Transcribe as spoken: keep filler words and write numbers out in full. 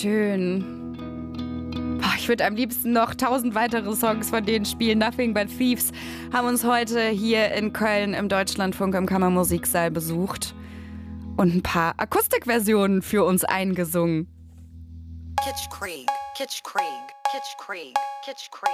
Schön. Boah, ich würde am liebsten noch tausend weitere Songs von denen spielen. Nothing But Thieves haben uns heute hier in Köln im Deutschlandfunk im Kammermusiksaal besucht und ein paar Akustikversionen für uns eingesungen. Kitsch Krieg, Kitsch Krieg, Kitsch Krieg, Kitsch Krieg.